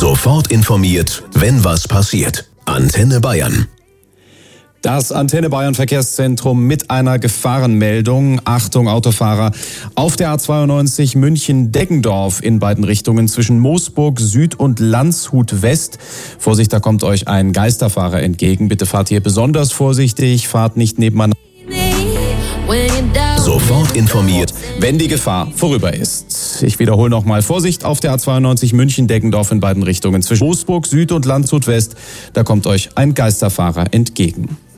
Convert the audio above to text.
Sofort informiert, wenn was passiert. Antenne Bayern. Das Antenne Bayern Verkehrszentrum mit einer Gefahrenmeldung. Achtung Autofahrer, auf der A92 München-Deggendorf in beiden Richtungen zwischen Moosburg Süd und Landshut West. Vorsicht, da kommt euch ein Geisterfahrer entgegen. Bitte fahrt hier besonders vorsichtig, fahrt nicht nebeneinander. Sofort informiert, wenn die Gefahr vorüber ist. Ich wiederhole nochmal. Vorsicht auf der A92 München-Deggendorf in beiden Richtungen zwischen Moosburg Süd und Landshut West. Da kommt euch ein Geisterfahrer entgegen.